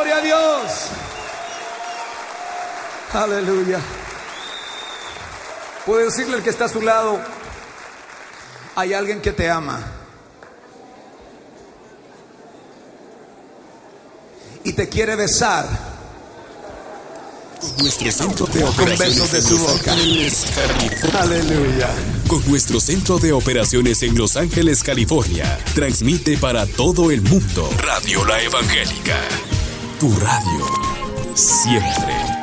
gloria a Dios. Aleluya. Puede decirle al que está a su lado: hay alguien que te ama y te quiere besar con nuestro centro de con besos de su boca. Aleluya. Con nuestro centro de operaciones en Los Ángeles, California, transmite para todo el mundo Radio La Evangélica, tu radio siempre.